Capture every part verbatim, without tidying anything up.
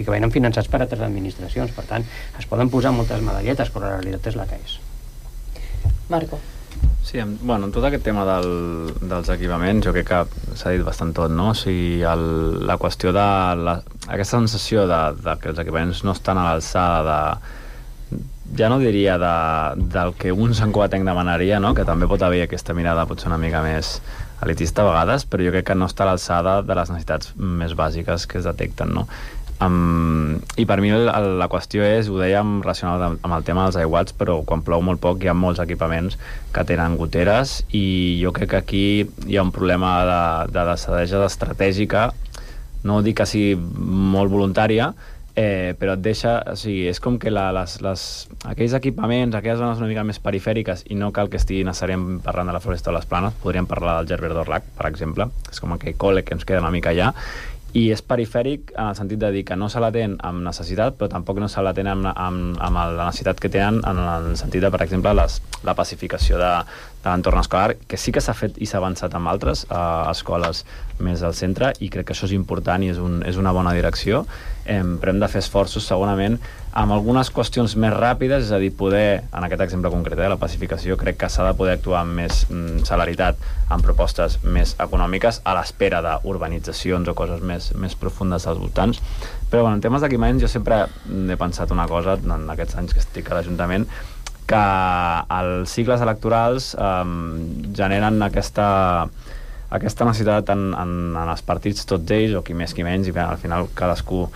que venen finançats per altres administracions. Per tant, es poden posar moltes medalletes, però la realitat és la que és. Marco. Sí, bueno, en tot aquest tema del, dels equipaments jo crec que s'ha dit bastant tot, no? O sigui, el, la qüestió de la, aquesta sensació de, de que els equipaments no estan a l'alçada de, ja no diria de, del que un Sant Cugatenc demanaria, no? Que també pot haver aquesta mirada potser una mica més elitista a vegades, però jo crec que no està a l'alçada de les necessitats més bàsiques que es detecten, no? Um, i per mi la, la qüestió és, ho dèiem relacionat amb, amb el tema dels aiguats, però quan plou molt poc hi ha molts equipaments que tenen goteres i jo crec que aquí hi ha un problema de, de desadesa estratègica, no dic que sigui molt voluntària, eh, però et deixa, o sigui, és com que la, les, les, aquells equipaments, aquelles zones una mica més perifèriques, i no cal que estigui necessàriament parlant de la Floresta de les Planes, podríem parlar del Gerbert d'Orlac, per exemple, és com aquell col·le que ens queda una mica allà, i és perifèric en el sentit de dir que no se l'atén amb necessitat, però tampoc no se l'atén amb, amb, amb la necessitat que tenen en el sentit de, per exemple, les, la pacificació de, de l'entorn escolar, que sí que s'ha fet i s'ha avançat amb altres eh, escoles més al centre, i crec que això és important i és, un, és una bona direcció, eh, però hem de fer esforços segurament amb algunes qüestions més ràpides, és a dir, poder, en aquest exemple concret, eh, la pacificació, crec que s'ha de poder actuar amb més mm, celeritat, amb propostes més econòmiques, a l'espera d'urbanitzacions o coses més, més profundes als voltants. Però bueno, en temes d'equipaments jo sempre he pensat una cosa, en aquests anys que estic a l'Ajuntament, que els cicles electorals eh, generen aquesta, aquesta necessitat en, en, en els partits, tots ells, o qui més qui menys, i al final cadascú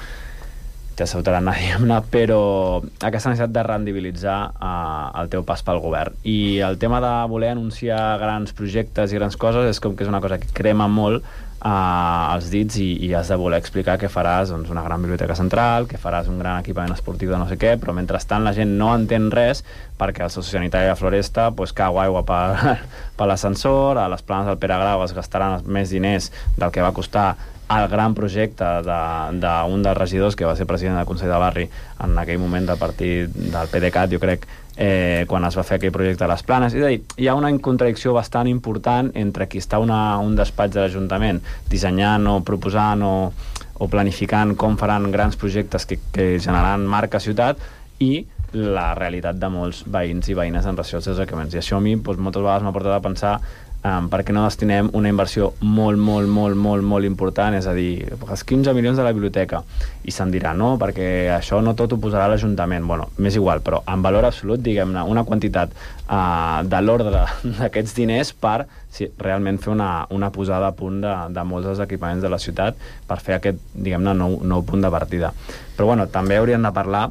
té el seu tarannà, diguem-ne, però aquesta necessitat de rendibilitzar eh, el teu pas pel govern. I el tema de voler anunciar grans projectes i grans coses és com que és una cosa que crema molt eh, els dits i, i has de voler explicar que faràs doncs, una gran biblioteca central, que faràs un gran equipament esportiu de no sé què, però mentrestant la gent no entén res perquè el sociosanitari de Floresta pues, cau aigua per, per l'ascensor, a les Planes del Pere Grau es gastaran més diners del que va costar el gran projecte d'un de, de dels regidors que va ser president del Consell de Barri en aquell moment del partit del P D cat, jo crec, eh, quan es va fer aquell projecte de les Planes. És a dir, hi ha una contradicció bastant important entre qui està una, un despatx de l'Ajuntament dissenyant o proposant o, o planificant com faran grans projectes que, que generaran marca ciutat i la realitat de molts veïns i veïnes en relació als seus equipaments. I això a mi doncs, moltes vegades m'ha portat a pensar Um, per què no destinem una inversió molt, molt, molt, molt, molt important, és a dir, els quinze milions de la biblioteca, i se'n dirà, no, perquè això no tot ho posarà l'Ajuntament. Bueno, m'és igual, però en valor absolut, diguem-ne, una quantitat uh, de l'ordre d'aquests diners per sí, realment fer una, una posada a punt de, de molts dels equipaments de la ciutat per fer aquest, diguem-ne, nou, nou punt de partida. Però bueno, també hauríem de parlar,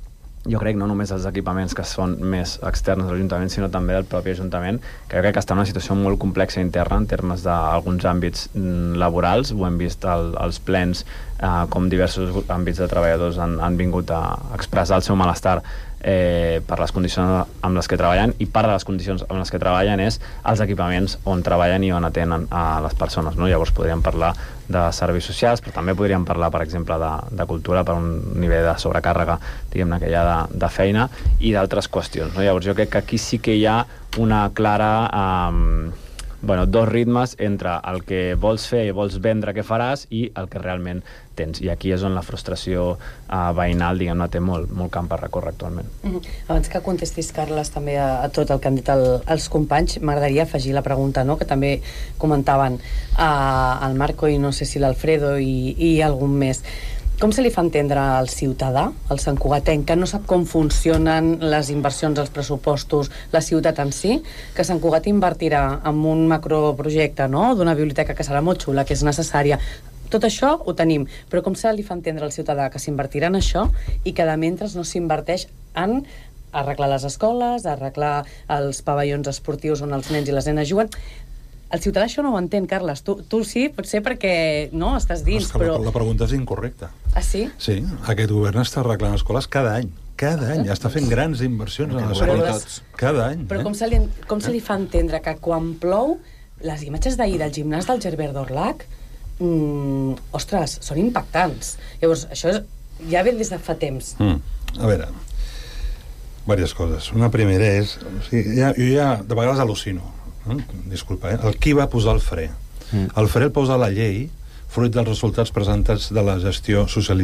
jo crec, no només els equipaments que són més externs de l'Ajuntament, sinó també del propi Ajuntament, que jo crec que està en una situació molt complexa interna en termes d'alguns àmbits laborals. Ho hem vist al, als plens, eh, com diversos àmbits de treballadors han, han vingut a expressar el seu malestar eh, per les condicions amb les que treballen, i part de les condicions amb les que treballen és els equipaments on treballen i on atenen a les persones, no? Llavors podríem parlar de serveis socials, però també podríem parlar, per exemple, de, de cultura per un nivell de sobrecàrrega, diguem-ne, que hi ha de, de feina, i d'altres qüestions, no? Llavors jo crec que aquí sí que hi ha una clara eh, bueno, dos ritmes entre el que vols fer i vols vendre que faràs i el que realment tens, i aquí és on la frustració eh, veïnal, diguem-ne, té molt, molt camp per recórrer actualment. Mm-hmm. Abans que contestis, Carles, també a, a tot el que han dit el, els companys, m'agradaria afegir la pregunta, no?, que també comentaven eh, el Marco i no sé si l'Alfredo i, i algun més. Com se li fa entendre al ciutadà, al Sant Cugatenc, que no sap com funcionen les inversions, els pressupostos, la ciutat en si, que Sant Cugat invertirà en un macroprojecte, no?, d'una biblioteca que serà molt xula, que és necessària. Tot això ho tenim, però com se li fa entendre al ciutadà que s'invertirà en això i que de mentre no s'inverteix en arreglar les escoles, arreglar els pavellons esportius on els nens i les nenes juguen? El ciutadà això no ho entén, Carles. Tu, tu sí, potser perquè no estàs dins, però... La, la pregunta és incorrecta. Ah, sí? Sí, aquest govern està arreglant escoles cada any. Cada any. Està fent grans inversions en les escoles. Cada any. Però eh? com se li, com se li fa entendre que quan plou, les imatges d'ahir del gimnàs del Gerbert d'Orlac, mmm, ostres, són impactants. Llavors, això és, ja ve des de fa temps. Mm. A veure, diverses coses. Una primera és... O sigui, ja, jo ja de vegades al·lucino. Disculpa, eh? El qui va posar el fre? Mm. El fre el posa la llei fruit dels resultats presentats de la gestió socialista